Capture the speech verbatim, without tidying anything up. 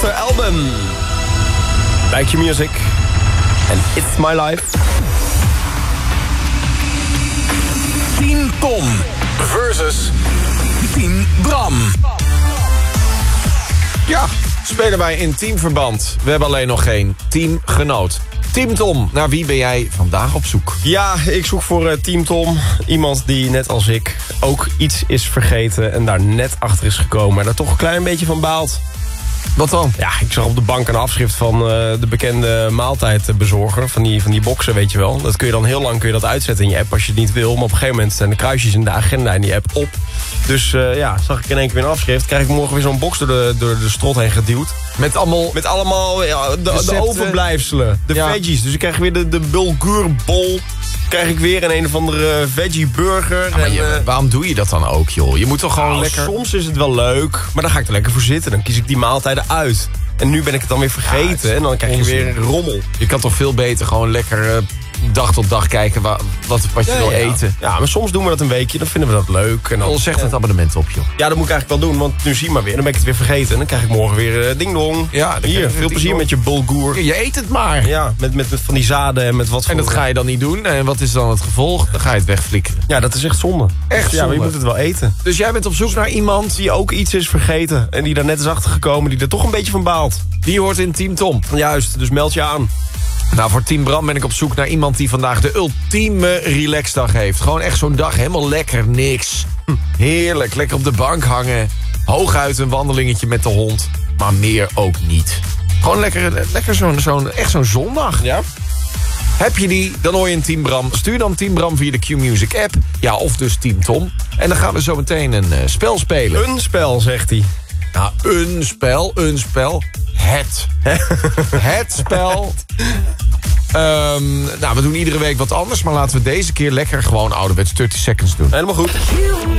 achter album. Bij Q-Music. En It's My Life. Team Tom versus Team Bram. Ja, spelen wij in teamverband. We hebben alleen nog geen teamgenoot. Team Tom, naar wie ben jij vandaag op zoek? Ja, ik zoek voor uh, Team Tom. Iemand die, net als ik, ook iets is vergeten en daar net achter is gekomen. Maar daar toch een klein beetje van baalt. Wat dan? Ja, ik zag op de bank een afschrift van uh, de bekende maaltijdbezorger. Van die, van die boxen, weet je wel. Dat kun je dan heel lang kun je dat uitzetten in je app als je het niet wil. Maar op een gegeven moment zijn de kruisjes in de agenda in die app op. Dus uh, ja, zag ik in één keer weer een afschrift. Krijg ik morgen weer zo'n box door de, door de strot heen geduwd. Met allemaal... Met allemaal ja, de, de recepten. overblijfselen. De Ja. veggies. Dus ik krijg weer de, de bulguurbol. Krijg ik weer een een of andere veggie burger. Ja, maar en, je, uh, waarom doe je dat dan ook, joh? Je moet toch gewoon nou, lekker... soms is het wel leuk, maar dan ga ik er lekker voor zitten. Dan kies ik die maaltijden uit. En nu ben ik het dan weer vergeten. Ja, en dan krijg je onzin. weer een rommel. Je kan toch veel beter gewoon lekker uh, dag tot dag kijken wa- wat, wat je Ja, wil ja. eten. Ja, maar soms doen we dat een weekje. Dan vinden we dat leuk. En dan, Al zegt het abonnement op, joh. ja, dat moet ik eigenlijk wel doen. Want nu zie je maar weer. Dan ben ik het weer vergeten. En dan krijg ik morgen weer uh, ding dong. Ja, dan krijg Hier, je veel ding plezier dong. met je bulgur. Je eet het maar. Ja, met, met, met van die zaden en met wat voor... En dat ga je dan niet doen. En wat is dan het gevolg? Dan ga je het wegflikkeren. Ja, dat is echt zonde. Echt Ja, maar je zonde. moet het wel eten. Dus jij bent op zoek naar iemand Die ook iets is vergeten. En die daar net is achtergekomen. Die er toch een beetje van baalt. die hoort in Team Tom. Juist, dus meld je aan. Nou, voor Team Bram ben ik op zoek naar iemand die vandaag de ultieme relaxdag heeft. Gewoon echt zo'n dag, helemaal lekker niks. Hm, heerlijk, lekker op de bank hangen. Hooguit een wandelingetje met de hond. Maar meer ook niet. Gewoon lekker, lekker zo'n, zo'n, echt zo'n zondag. Ja? Heb je die, dan hoor je een Team Bram. Stuur dan Team Bram via de Q-Music app. Ja, of dus Team Tom. En dan gaan we zo meteen een uh, spel spelen. Een spel, zegt hij. Nou, een spel, een spel. Het. Het spel. Um, nou, we doen iedere week wat anders. Maar laten we deze keer lekker gewoon ouderwets dertig seconds doen. Helemaal goed.